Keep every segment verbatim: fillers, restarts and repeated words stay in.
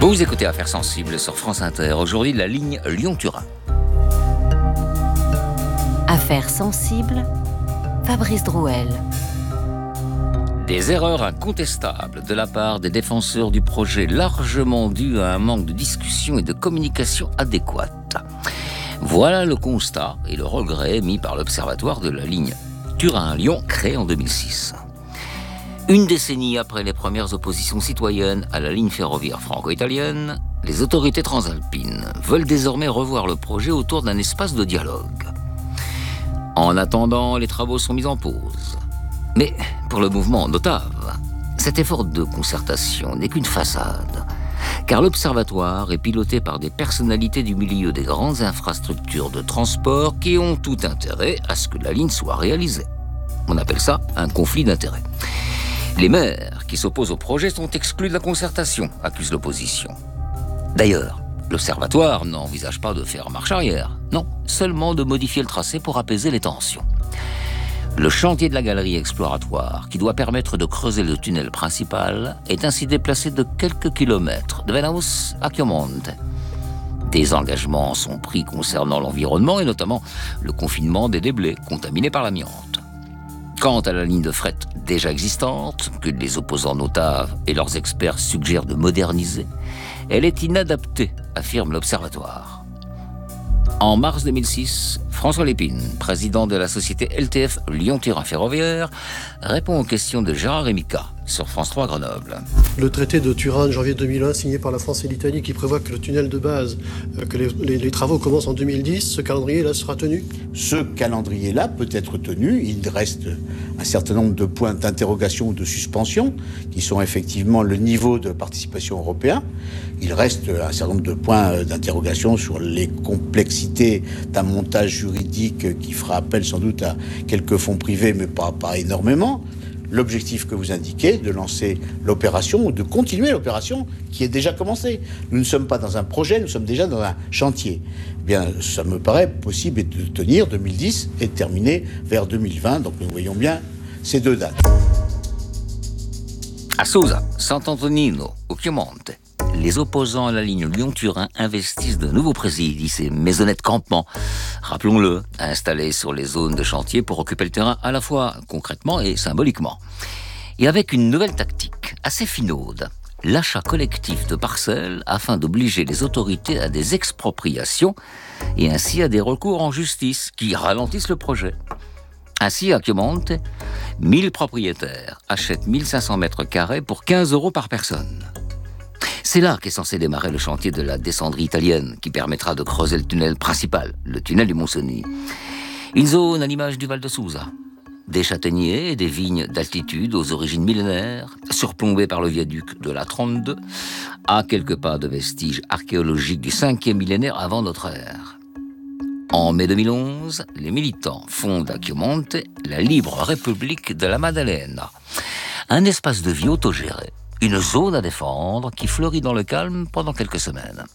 Vous écoutez Affaires sensibles sur France Inter. Aujourd'hui, la ligne Lyon-Turin. Affaires sensibles, Fabrice Drouel. Des erreurs incontestables de la part des défenseurs du projet, largement dues à un manque de discussion et de communication adéquate. Voilà le constat et le regret mis par l'Observatoire de la ligne Turin-Lyon, créé en deux mille six. Une décennie après les premières oppositions citoyennes à la ligne ferroviaire franco-italienne, les autorités transalpines veulent désormais revoir le projet autour d'un espace de dialogue. En attendant, les travaux sont mis en pause. Mais pour le mouvement Notave, cet effort de concertation n'est qu'une façade, car l'Observatoire est piloté par des personnalités du milieu des grandes infrastructures de transport qui ont tout intérêt à ce que la ligne soit réalisée. On appelle ça un conflit d'intérêts. Les maires qui s'opposent au projet sont exclus de la concertation, accuse l'opposition. D'ailleurs, l'Observatoire n'envisage pas de faire marche arrière, non, seulement de modifier le tracé pour apaiser les tensions. Le chantier de la galerie exploratoire, qui doit permettre de creuser le tunnel principal, est ainsi déplacé de quelques kilomètres de Venaus à Chiomonte. Des engagements sont pris concernant l'environnement et notamment le confinement des déblais contaminés par l'amiante. Quant à la ligne de fret déjà existante, que les opposants Notave et leurs experts suggèrent de moderniser, elle est inadaptée, affirme l'Observatoire. En mars deux mille six, François Lépine, président de la société L T F Lyon-Turin Ferroviaire, répond aux questions de Gérard Emica sur France trois Grenoble. Le traité de Turin de janvier deux mille un, signé par la France et l'Italie, qui prévoit que le tunnel de base, euh, que les, les, les travaux commencent en deux mille dix, ce calendrier-là sera tenu ? Ce calendrier-là peut être tenu. Il reste un certain nombre de points d'interrogation ou de suspension, qui sont effectivement le niveau de participation européen. Il reste un certain nombre de points d'interrogation sur les complexités d'un montage juridique qui fera appel sans doute à quelques fonds privés, mais pas, pas énormément. L'objectif que vous indiquez, de lancer l'opération ou de continuer l'opération qui est déjà commencée. Nous ne sommes pas dans un projet, nous sommes déjà dans un chantier. Eh bien, ça me paraît possible de tenir deux mille dix et de terminer vers deux mille vingt. Donc nous voyons bien ces deux dates. À Sousa, Sant'Antonino, au Chiomonte, les opposants à la ligne Lyon-Turin investissent de nouveaux présidis et maisonnettes campement, rappelons-le, installés sur les zones de chantier pour occuper le terrain à la fois concrètement et symboliquement. Et avec une nouvelle tactique assez finaude, l'achat collectif de parcelles afin d'obliger les autorités à des expropriations et ainsi à des recours en justice qui ralentissent le projet. Ainsi, à Chiomonte, mille propriétaires achètent mille cinq cents mètres carrés pour quinze euros par personne. C'est là qu'est censé démarrer le chantier de la descendrie italienne qui permettra de creuser le tunnel principal, le tunnel du Mont-Cenis. Une zone à l'image du Val de Sousa. Des châtaigniers et des vignes d'altitude aux origines millénaires, surplombées par le viaduc de la trente-deux, à quelques pas de vestiges archéologiques du cinquième millénaire avant notre ère. En mai deux mille onze, les militants fondent à Chiomonte la Libre République de la Maddalena, un espace de vie autogéré. Une zone à défendre qui fleurit dans le calme pendant quelques semaines.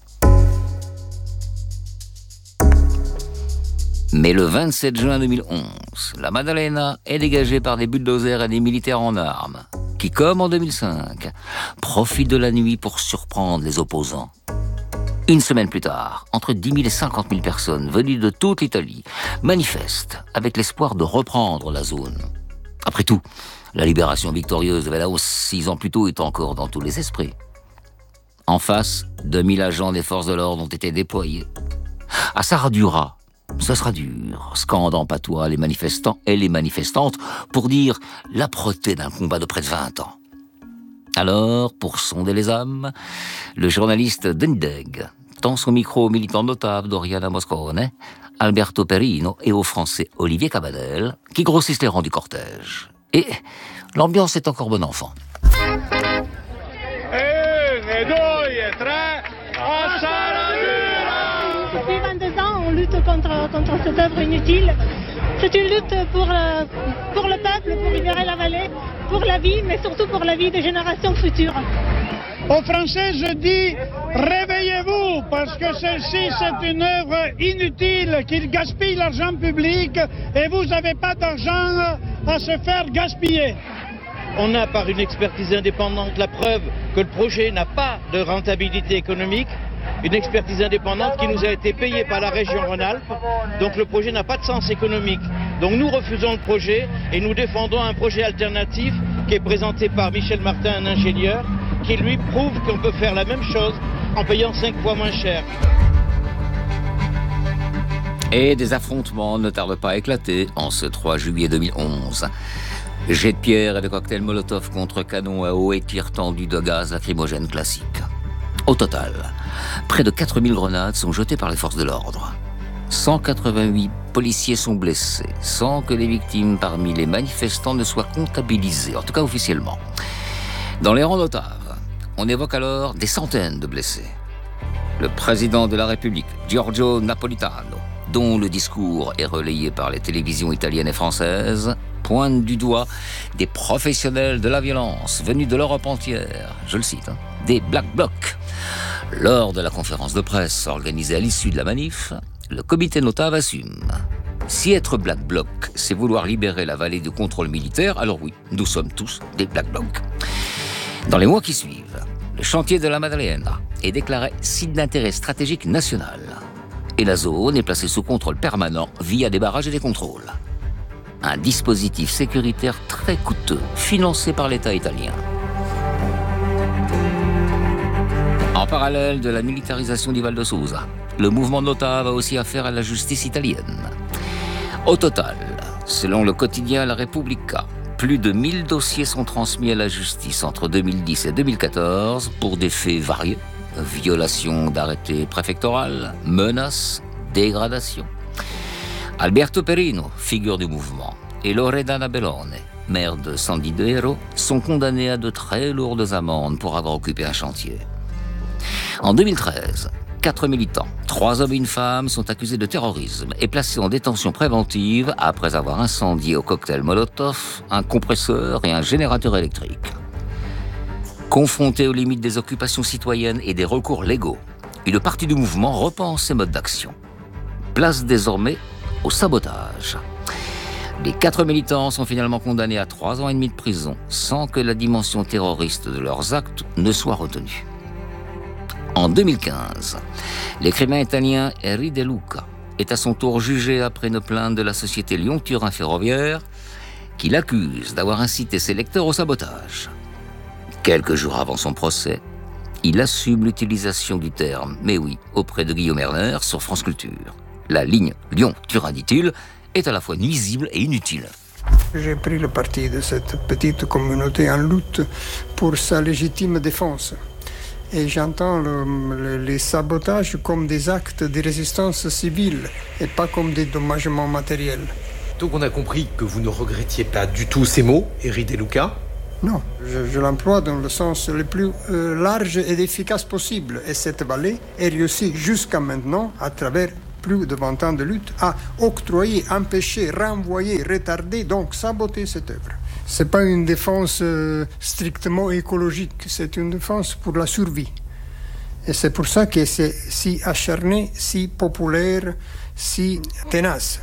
Mais le vingt-sept juin deux mille onze, la Maddalena est dégagée par des bulldozers et des militaires en armes, qui, comme en deux mille cinq, profitent de la nuit pour surprendre les opposants. Une semaine plus tard, entre dix mille et cinquante mille personnes venues de toute l'Italie manifestent avec l'espoir de reprendre la zone. Après tout, la libération victorieuse de Venaus, six ans plus tôt, est encore dans tous les esprits. En face, deux mille agents des forces de l'ordre ont été déployés. À Saradura, ce sera dur, scandent en patois les manifestants et les manifestantes pour dire l'âpreté d'un combat de près de vingt ans. Alors, pour sonder les âmes, le journaliste Dendeg tend son micro aux militants notables d'Oriana Moscone, Alberto Perino et au français Olivier Cabanel, qui grossissent les rangs du cortège. Et l'ambiance est encore bon enfant. Depuis vingt-deux ans, on lutte contre, contre cette œuvre inutile. C'est une lutte pour, euh, pour le peuple, pour libérer la vallée, pour la vie, mais surtout pour la vie des générations futures. Aux Français, je dis, réveillez-vous, parce que celle-ci, c'est une œuvre inutile, qui gaspille l'argent public, et vous n'avez pas d'argent à se faire gaspiller. On a par une expertise indépendante la preuve que le projet n'a pas de rentabilité économique. Une expertise indépendante qui nous a été payée par la région Rhône-Alpes. Donc le projet n'a pas de sens économique. Donc nous refusons le projet et nous défendons un projet alternatif qui est présenté par Michel Martin, un ingénieur, qui lui prouve qu'on peut faire la même chose en payant cinq fois moins cher. Et des affrontements ne tardent pas à éclater en ce trois juillet deux mille onze. Jets de pierre et de cocktails Molotov contre canons à eau et tirs tendus de gaz lacrymogène classique. Au total, près de quatre mille grenades sont jetées par les forces de l'ordre. cent quatre-vingt-huit policiers sont blessés, sans que les victimes parmi les manifestants ne soient comptabilisées, en tout cas officiellement. Dans les rangs d'Ottave, on évoque alors des centaines de blessés. Le président de la République, Giorgio Napolitano, dont le discours est relayé par les télévisions italiennes et françaises, pointe du doigt des professionnels de la violence venus de l'Europe entière, je le cite, hein, des Black Blocs. Lors de la conférence de presse organisée à l'issue de la manif, le comité d'Ottave assume. Si être Black Bloc, c'est vouloir libérer la vallée du contrôle militaire, alors oui, nous sommes tous des Black Blocs. Dans les mois qui suivent, le chantier de la Maddalena est déclaré site d'intérêt stratégique national. Et la zone est placée sous contrôle permanent via des barrages et des contrôles. Un dispositif sécuritaire très coûteux, financé par l'État italien. En parallèle de la militarisation du Val de Susa, le mouvement d'Ottave a aussi affaire à la justice italienne. Au total, selon le quotidien La Repubblica, plus de mille dossiers sont transmis à la justice entre deux mille dix et deux mille quatorze pour des faits variés. Violation d'arrêtés préfectorales, menaces, dégradations. Alberto Perino, figure du mouvement, et Loredana Bellone, maire de San Didero, sont condamnés à de très lourdes amendes pour avoir occupé un chantier. En deux mille treize, quatre militants, trois hommes et une femme, sont accusés de terrorisme et placés en détention préventive après avoir incendié au cocktail Molotov un compresseur et un générateur électrique. Confronté aux limites des occupations citoyennes et des recours légaux, une partie du mouvement repense ses modes d'action. Place désormais au sabotage. Les quatre militants sont finalement condamnés à trois ans et demi de prison sans que la dimension terroriste de leurs actes ne soit retenue. En deux mille quinze, l'écrivain italien Henri De Luca est à son tour jugé après une plainte de la société Lyon-Turin Ferroviaire qui l'accuse d'avoir incité ses lecteurs au sabotage. Quelques jours avant son procès, il assume l'utilisation du terme, mais oui, auprès de Guillaume Erner sur France Culture. La ligne Lyon-Turin, dit-il, est à la fois nuisible et inutile. J'ai pris le parti de cette petite communauté en lutte pour sa légitime défense. Et j'entends le, le, les sabotages comme des actes de résistance civile et pas comme des dommagements matériels. Donc on a compris que vous ne regrettiez pas du tout ces mots, Henri De Luca ? Non, je, je l'emploie dans le sens le plus euh, large et efficace possible. Et cette vallée est réussie jusqu'à maintenant, à travers plus de vingt ans de lutte, à octroyer, empêcher, renvoyer, retarder, donc saboter cette œuvre. Ce n'est pas une défense euh, strictement écologique, c'est une défense pour la survie. Et c'est pour ça que c'est si acharné, si populaire, si tenace.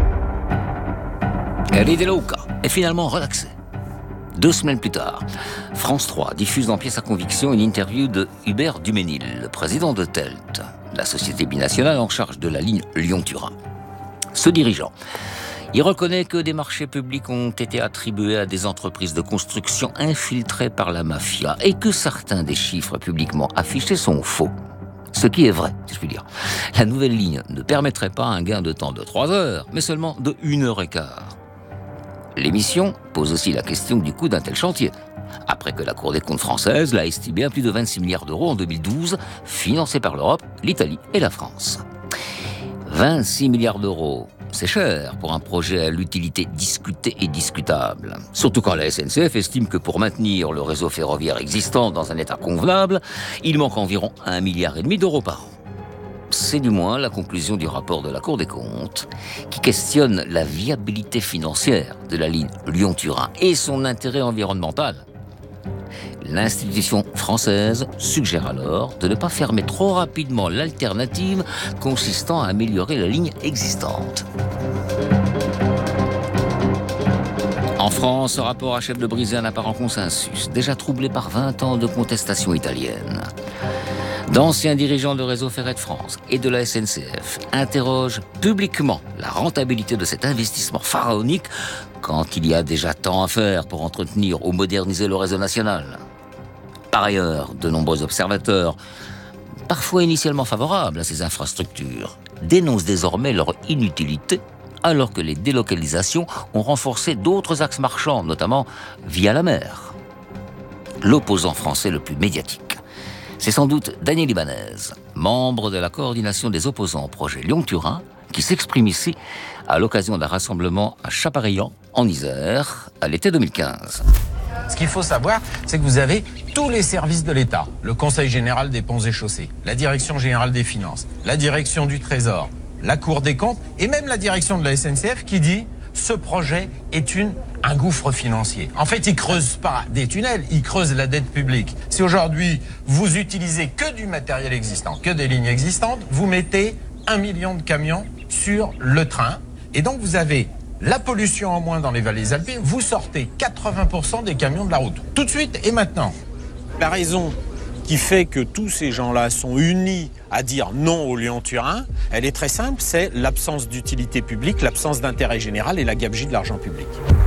Henri De Luca est finalement relaxé. Deux semaines plus tard, France trois diffuse en pièce à conviction une interview de Hubert Duménil, le président de Telt, la société binationale en charge de la ligne Lyon-Turin. Ce dirigeant, il reconnaît que des marchés publics ont été attribués à des entreprises de construction infiltrées par la mafia et que certains des chiffres publiquement affichés sont faux. Ce qui est vrai, si je puis dire. La nouvelle ligne ne permettrait pas un gain de temps de trois heures, mais seulement de une heure et quart. L'émission pose aussi la question du coût d'un tel chantier, après que la Cour des comptes française l'a estimé à plus de vingt-six milliards d'euros en deux mille douze, financé par l'Europe, l'Italie et la France. vingt-six milliards d'euros, c'est cher pour un projet à l'utilité discutée et discutable. Surtout quand la S N C F estime que pour maintenir le réseau ferroviaire existant dans un état convenable, il manque environ un milliard et demi d'euros par an. C'est du moins la conclusion du rapport de la Cour des comptes, qui questionne la viabilité financière de la ligne Lyon-Turin et son intérêt environnemental. L'institution française suggère alors de ne pas fermer trop rapidement l'alternative consistant à améliorer la ligne existante. En France, France, ce rapport achève de briser un apparent consensus, déjà troublé par vingt ans de contestation italienne. D'anciens dirigeants de Réseau Ferré de France et de la S N C F interrogent publiquement la rentabilité de cet investissement pharaonique quand il y a déjà tant à faire pour entretenir ou moderniser le réseau national. Par ailleurs, de nombreux observateurs, parfois initialement favorables à ces infrastructures, dénoncent désormais leur inutilité alors que les délocalisations ont renforcé d'autres axes marchands, notamment via la mer. L'opposant français le plus médiatique, c'est sans doute Daniel Ibanez, membre de la coordination des opposants au projet Lyon-Turin, qui s'exprime ici à l'occasion d'un rassemblement à Chaparillan, en Isère, à l'été deux mille quinze. Ce qu'il faut savoir, c'est que vous avez tous les services de l'État, le Conseil général des ponts et chaussées, la Direction générale des finances, la Direction du Trésor, la Cour des comptes et même la direction de la S N C F qui dit « ce projet est une, un gouffre financier ». En fait, il ne creuse pas des tunnels, il creuse la dette publique. Si aujourd'hui, vous utilisez que du matériel existant, que des lignes existantes, vous mettez un million de camions sur le train et donc vous avez la pollution en moins dans les vallées alpines, vous sortez quatre-vingts pour cent des camions de la route, tout de suite et maintenant. La raison qui fait que tous ces gens-là sont unis à dire non au Lyon-Turin, elle est très simple, c'est l'absence d'utilité publique, l'absence d'intérêt général et la gabegie de l'argent public.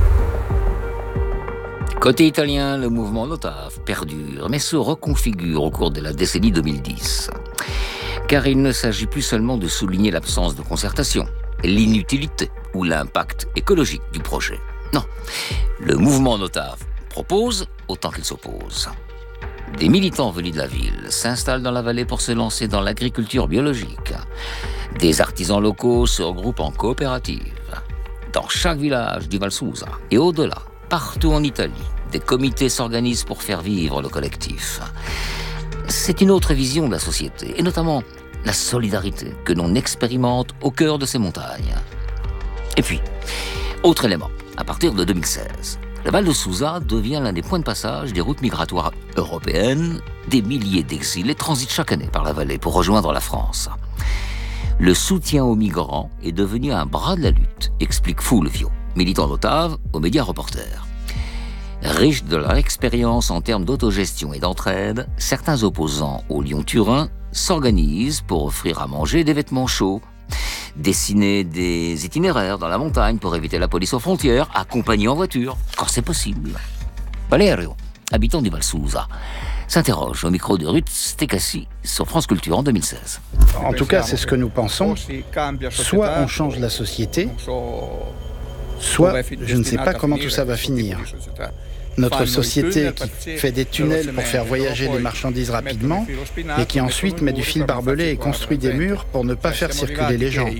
Côté italien, le mouvement Notave perdure, mais se reconfigure au cours de la décennie deux mille dix. Car il ne s'agit plus seulement de souligner l'absence de concertation, l'inutilité ou l'impact écologique du projet. Non, le mouvement Notave propose autant qu'il s'oppose. Des militants venus de la ville s'installent dans la vallée pour se lancer dans l'agriculture biologique. Des artisans locaux se regroupent en coopératives. Dans chaque village du Val Susa et au-delà, partout en Italie, des comités s'organisent pour faire vivre le collectif. C'est une autre vision de la société, et notamment la solidarité que l'on expérimente au cœur de ces montagnes. Et puis, autre élément, à partir de deux mille seize, le Val de Susa devient l'un des points de passage des routes migratoires européennes. Des milliers d'exilés transitent chaque année par la vallée pour rejoindre la France. Le soutien aux migrants est devenu un bras de la lutte, explique Fulvio, militant Notave aux médias Reporters. Riches de leur expérience en termes d'autogestion et d'entraide, certains opposants au Lyon-Turin s'organisent pour offrir à manger des vêtements chauds, dessiner des itinéraires dans la montagne pour éviter la police aux frontières, accompagner en voiture, quand c'est possible. Valerio, habitant du Val Susa, s'interroge au micro de Ruth Stekassi sur France Culture en deux mille seize. En tout cas, c'est ce que nous pensons. Soit on change la société, soit je ne sais pas comment tout ça va finir. Notre société qui fait des tunnels pour faire voyager les marchandises rapidement et qui ensuite met du fil barbelé et construit des murs pour ne pas faire circuler les gens.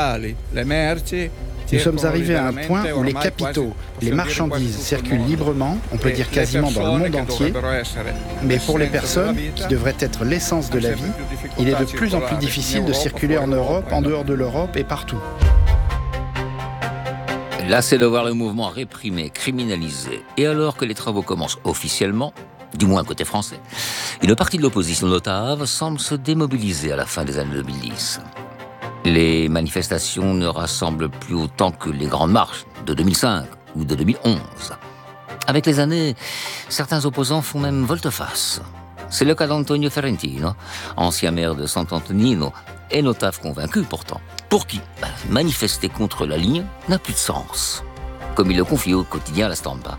Nous sommes arrivés à un point où les capitaux, les marchandises circulent librement, on peut dire quasiment dans le monde entier, mais pour les personnes, qui devraient être l'essence de la vie, il est de plus en plus difficile de circuler en Europe, en dehors de l'Europe et partout. Là, c'est de voir le mouvement réprimé, criminalisé. Et alors que les travaux commencent officiellement, du moins côté français, une partie de l'opposition Notave semble se démobiliser à la fin des années deux mille dix. Les manifestations ne rassemblent plus autant que les grandes marches de deux mille cinq ou de deux mille onze. Avec les années, certains opposants font même volte-face. C'est le cas d'Antonio Ferrentino, ancien maire de Sant'Antonino, et Notave convaincu pourtant, pour qui ben, manifester contre la ligne n'a plus de sens, comme il le confie au quotidien La Stampa.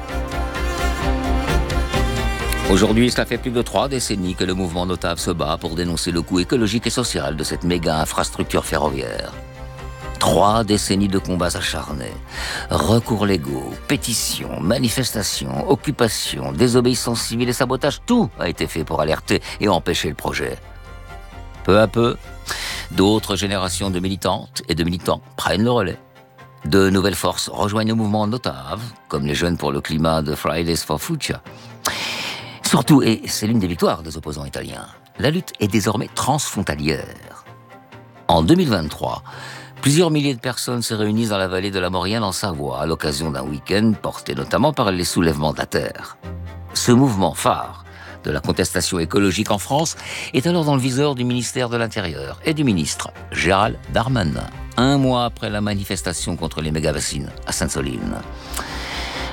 Aujourd'hui, cela fait plus de trois décennies que le mouvement Notave se bat pour dénoncer le coût écologique et social de cette méga infrastructure ferroviaire. Trois décennies de combats acharnés, recours légaux, pétitions, manifestations, occupations, désobéissance civile et sabotage, tout a été fait pour alerter et empêcher le projet. Peu à peu, d'autres générations de militantes et de militants prennent le relais. De nouvelles forces rejoignent le mouvement Notave, comme les jeunes pour le climat de Fridays for Future. Surtout, et c'est l'une des victoires des opposants italiens, la lutte est désormais transfrontalière. En deux mille vingt-trois, plusieurs milliers de personnes se réunissent dans la vallée de la Maurienne en Savoie à l'occasion d'un week-end porté notamment par les soulèvements de la terre. Ce mouvement phare de la contestation écologique en France est alors dans le viseur du ministère de l'Intérieur et du ministre Gérald Darmanin, un mois après la manifestation contre les méga-bassines à Sainte-Soline.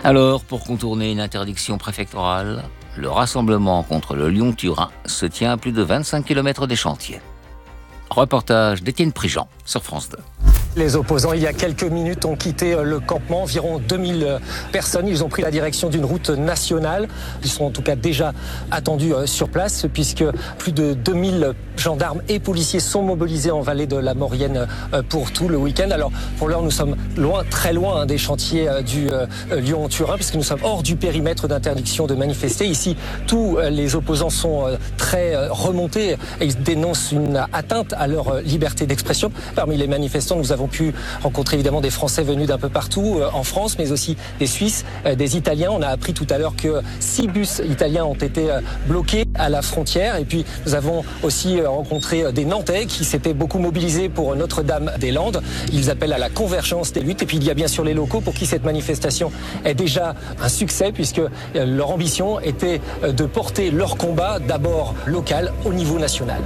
Alors, pour contourner une interdiction préfectorale, le rassemblement contre le Lyon-Turin se tient à plus de vingt-cinq kilomètres des chantiers. Reportage d'Étienne Prigent sur France deux. Les opposants, il y a quelques minutes, ont quitté le campement. Environ deux mille personnes. Ils ont pris la direction d'une route nationale. Ils sont en tout cas déjà attendus sur place puisque plus de deux mille gendarmes et policiers sont mobilisés en vallée de la Maurienne pour tout le week-end. Alors pour l'heure, nous sommes loin, très loin des chantiers du Lyon-Turin puisque nous sommes hors du périmètre d'interdiction de manifester. Ici, tous les opposants sont très remontés et ils dénoncent une atteinte à leur liberté d'expression. Parmi les manifestants, nous avons pu rencontrer évidemment des Français venus d'un peu partout en France, mais aussi des Suisses, des Italiens. On a appris tout à l'heure que six bus italiens ont été bloqués à la frontière. Et puis nous avons aussi rencontré des Nantais qui s'étaient beaucoup mobilisés pour Notre-Dame-des-Landes. Ils appellent à la convergence des luttes. Et puis il y a bien sûr les locaux pour qui cette manifestation est déjà un succès puisque leur ambition était de porter leur combat d'abord local au niveau national.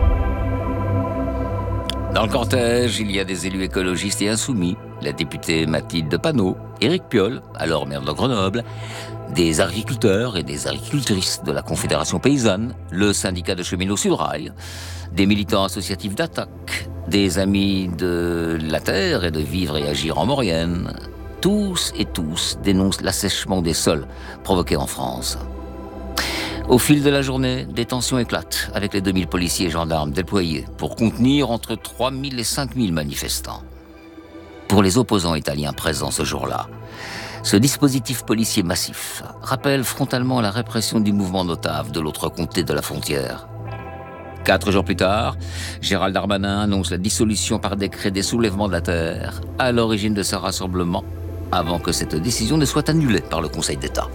Dans le cortège, il y a des élus écologistes et insoumis, la députée Mathilde Panot, Éric Piolle, alors maire de Grenoble, des agriculteurs et des agricultrices de la Confédération paysanne, le syndicat de cheminots Sudrail, des militants associatifs d'Attaque, des amis de la terre et de vivre et agir en Maurienne. Tous et tous dénoncent l'assèchement des sols provoqué en France. Au fil de la journée, des tensions éclatent avec les deux mille policiers et gendarmes déployés pour contenir entre trois mille et cinq mille manifestants. Pour les opposants italiens présents ce jour-là, ce dispositif policier massif rappelle frontalement la répression du mouvement Notave de l'autre côté de la frontière. Quatre jours plus tard, Gérald Darmanin annonce la dissolution par décret des soulèvements de la terre à l'origine de ce rassemblement, avant que cette décision ne soit annulée par le Conseil d'État.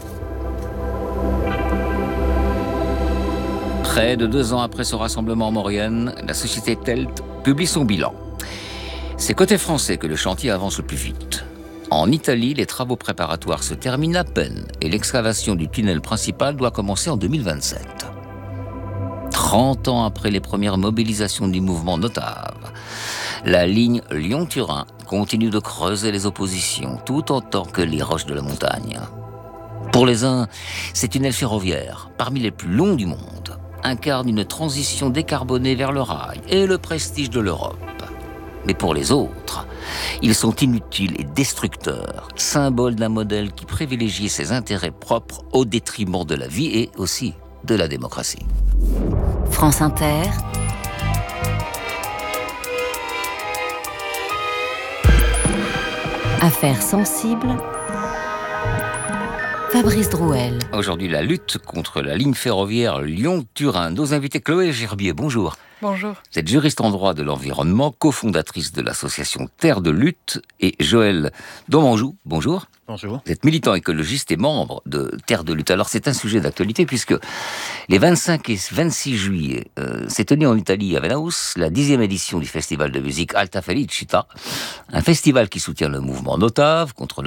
Près de deux ans après ce rassemblement en Maurienne, la société Telt publie son bilan. C'est côté français que le chantier avance le plus vite. En Italie, les travaux préparatoires se terminent à peine et l'excavation du tunnel principal doit commencer en deux mille vingt-sept. trente ans après les premières mobilisations du mouvement Notave, la ligne Lyon-Turin continue de creuser les oppositions tout autant que les roches de la montagne. Pour les uns, ces tunnels ferroviaires, parmi les plus longs du monde, incarne une transition décarbonée vers le rail et le prestige de l'Europe. Mais pour les autres, ils sont inutiles et destructeurs, symboles d'un modèle qui privilégie ses intérêts propres au détriment de la vie et aussi de la démocratie. France Inter. Affaires sensibles. Fabrice Drouel. Aujourd'hui, la lutte contre la ligne ferroviaire Lyon-Turin. Nos invités Chloé Gerbier, bonjour. Bonjour. Vous êtes juriste en droit de l'environnement, cofondatrice de l'association Terre de lutte, et Joël Domanjou, bonjour. Bonjour. Vous êtes militant écologiste et membre de Terre de lutte. Alors c'est un sujet d'actualité puisque les vingt-cinq et vingt-six juillet euh, s'est tenu en Italie à Venaus la dixième édition du festival de musique Alta Felicita, un festival qui soutient le mouvement Notave contre le